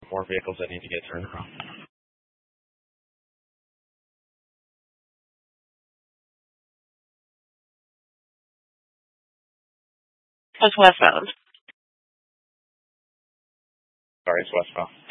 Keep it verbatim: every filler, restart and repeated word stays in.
more vehicles that need to get turned around. It's westbound. Sorry, it's westbound.